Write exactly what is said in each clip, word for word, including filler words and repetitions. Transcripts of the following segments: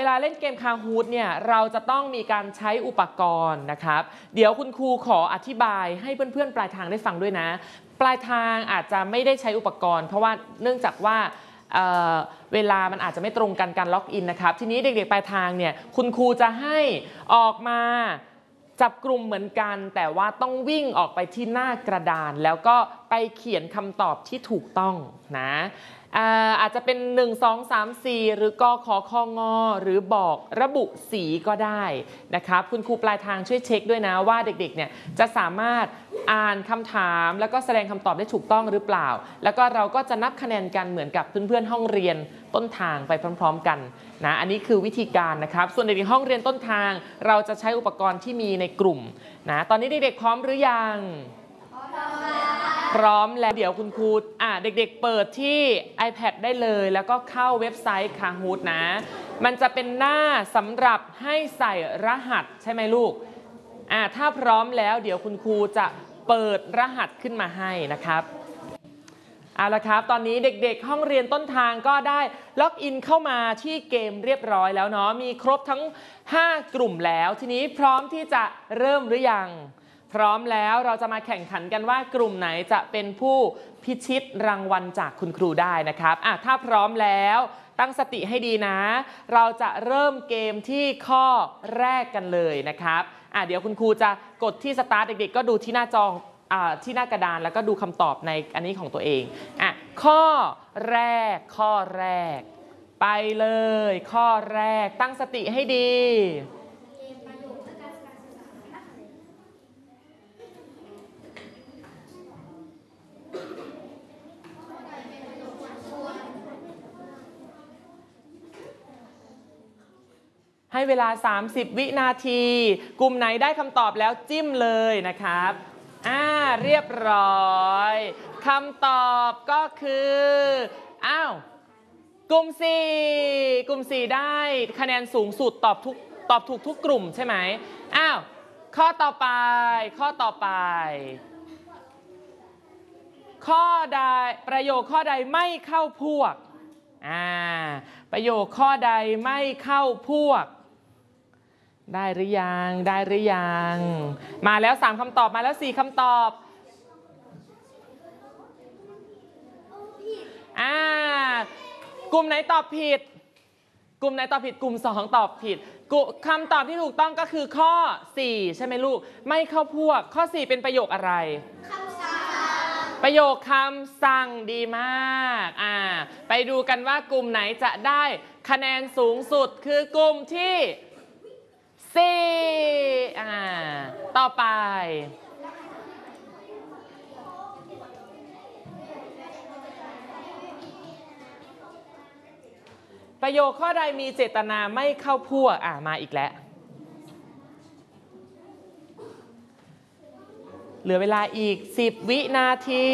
ลาเล่นเกมคาฮูดเนี่ยเราจะต้องมีการใช้อุปกรณ์นะครับเดี๋ยวคุณครูขออธิบายให้เพื่อนๆปลายทางได้ฟังด้วยนะปลายทางอาจจะไม่ได้ใช้อุปกรณ์เพราะว่าเนื่องจากว่าเ, เวลามันอาจจะไม่ตรงกันการล็อกอินนะครับทีนี้เด็กๆปลายทางเนี่ยคุณครูจะให้ออกมาจับกลุ่มเหมือนกันแต่ว่าต้องวิ่งออกไปที่หน้ากระดานแล้วก็ไปเขียนคำตอบที่ถูกต้องนะอาจจะเป็นหนึ่ง สอง สาม สี่หรือกขอคงหรือบอกระบุสีก็ได้นะครับคุณครูปลายทางช่วยเช็คด้วยนะว่าเด็กๆเนี่ยจะสามารถอ่านคำถามแล้วก็แสดงคำตอบได้ถูกต้องหรือเปล่าแล้วก็เราก็จะนับคะแนนกันเหมือนกับเพื่อนๆห้องเรียนต้นทางไปพร้อมๆกันนะอันนี้คือวิธีการนะครับส่วนเด็กๆห้องเรียนต้นทางเราจะใช้อุปกรณ์ที่มีในกลุ่มนะตอนนี้เด็กๆพร้อมหรือยังพร้อมแล้วเดี๋ยวคุณครูอ่ะเด็กๆเปิดที่ ไอแพด ได้เลยแล้วก็เข้าเว็บไซต์ Kahoot นะมันจะเป็นหน้าสำหรับให้ใส่รหัสใช่ไหมลูกอ่ะถ้าพร้อมแล้วเดี๋ยวคุณครูจะเปิดรหัสขึ้นมาให้นะครับเอาละครับตอนนี้เด็กๆห้องเรียนต้นทางก็ได้ล็อกอินเข้ามาที่เกมเรียบร้อยแล้วเนาะมีครบทั้งห้ากลุ่มแล้วทีนี้พร้อมที่จะเริ่มหรือยังพร้อมแล้วเราจะมาแข่งขันกันว่ากลุ่มไหนจะเป็นผู้พิชิตรางวัลจากคุณครูได้นะครับอ่ะถ้าพร้อมแล้วตั้งสติให้ดีนะเราจะเริ่มเกมที่ข้อแรกกันเลยนะครับอ่ะเดี๋ยวคุณครูจะกดที่สตาร์ทเด็กๆก็ดูที่หน้าจออ่าที่หน้ากระดานแล้วก็ดูคำตอบในอันนี้ของตัวเองอ่ะข้อแรกข้อแรกไปเลยข้อแรกตั้งสติให้ดีให้เวลาสามสิบวินาทีกลุ่มไหนได้คำตอบแล้วจิ้มเลยนะครับอ่าเรียบร้อยคำตอบก็คืออ้าวกลุ่มสี่กลุ่มสี่ได้คะแนนสูงสุดตอบทุกตอบถูกทุกกลุ่มใช่ไหมอ้าวข้อต่อไปข้อต่อไปข้อใดประโยคข้อใดไม่เข้าพวกอ่าประโยคข้อใดไม่เข้าพวกได้หรือยังได้หรือยังมาแล้วสามคำตอบมาแล้วสี่คำตอบอ่ากลุ่มไหนตอบผิดกลุ่มไหนตอบผิดกลุ่มสองตอบผิดคำตอบที่ถูกต้องก็คือข้อสี่ใช่ไหมลูกไม่เข้าพวกข้อสี่เป็นประโยคอะไรคำสั่งประโยคคำสั่งดีมากอ่าไปดูกันว่ากลุ่มไหนจะได้คะแนนสูงสุดคือกลุ่มที่สี่อ่าต่อไปประโยคข้อใดมีเจตนาไม่เข้าพวกอ่ามาอีกแล้วเหลือเวลาอีกสิบวินาที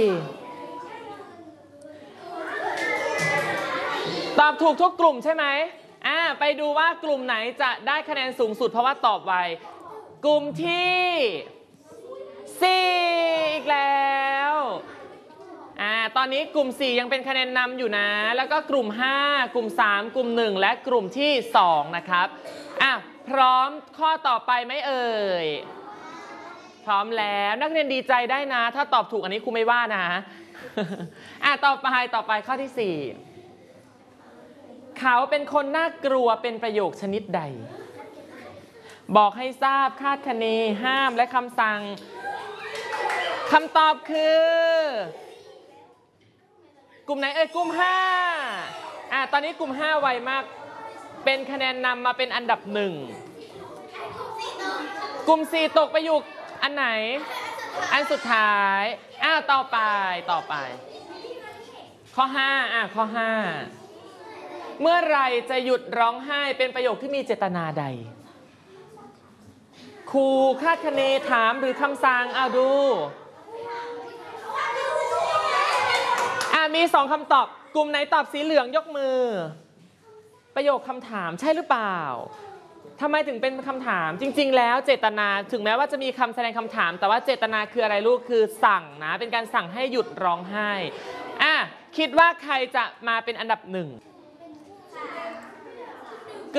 ตอบถูกทุกกลุ่มใช่ไหมอ่าไปดูว่ากลุ่มไหนจะได้คะแนนสูงสุดเพราะว่าตอบไวกลุ่มที่สี่อีกแล้วอ่าตอนนี้กลุ่มสี่ยังเป็นคะแนนนำอยู่นะแล้วก็กลุ่มห้ากลุ่มสามกลุ่มหนึ่งและกลุ่มที่สองนะครับอ่ะพร้อมข้อต่อไปไหมเอ่ยพร้อมแล้วนักเรียนดีใจได้นะถ้าตอบถูกอันนี้ครูไม่ว่านะอ่ะต่อไปต่อไปข้อที่สี่เขาเป็นคนน่ากลัวเป็นประโยคชนิดใดบอกให้ทราบคาดคะเนห้ามและคำสั่งคำตอบคือกลุ่มไหนเอ่ยกลุ่มห้าอ่ะตอนนี้กลุ่มห้าไวมากเป็นคะแนนนำมาเป็นอันดับหนึ่งกลุ่มสี่ตกไปอยู่อันไหนอันสุดท้ายอ้าวต่อไปต่อไปข้อห้าอ่ะข้อห้าเมื่อไรจะหยุดร้องไห้เป็นประโยคที่มีเจตนาใดขู่คาดคะเนถามหรือคำสั่งเอาดูอ่ะมีสองคำตอบกลุ่มไหนตอบสีเหลืองยกมือประโยคคำถามใช่หรือเปล่าทำไมถึงเป็นคำถามจริงๆแล้วเจตนาถึงแม้ว่าจะมีคำแสดงคำถามแต่ว่าเจตนาคืออะไรลูกคือสั่งนะเป็นการสั่งให้หยุดร้องไห้อ่ะคิดว่าใครจะมาเป็นอันดับหนึ่ง